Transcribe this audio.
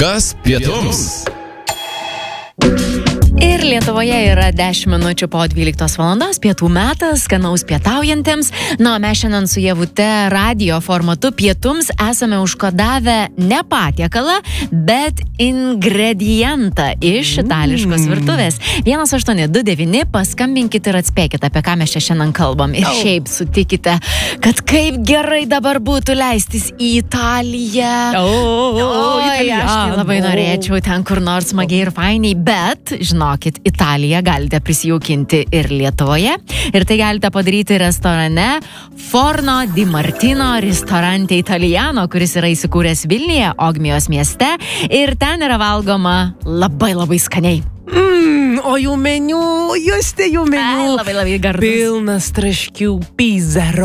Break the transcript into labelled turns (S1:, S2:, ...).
S1: Kas pietums?
S2: Ir Lietuvoje yra 10 minučių po 12 valandos, pietų metas, skanaus pietaujantiems. Na, o mes šiandien su Ievute radio formatu pietums esame užkodavę ne patiekalą, bet ingredientą iš itališkos virtuvės. 1829, paskambinkit ir atspėkit, apie ką mes čia šiandien kalbam. Ir šiaip sutikite, kad kaip gerai dabar būtų leistis į Italiją. Aš tai labai norėčiau ten kur nors smagiai ir fainiai, bet, žinokit, Italiją galite prisijaukinti ir Lietuvoje. Ir tai galite padaryti restorane Forno di Martino Ristorante Italiano, kuris yra įsikūręs Vilniuje, Ogmijos mieste. Ir ten yra valgoma labai labai skaniai.
S3: O jų meniu, Justė, jų meniu.
S2: Labai labai gardus.
S3: Pilnas traškių, pizza,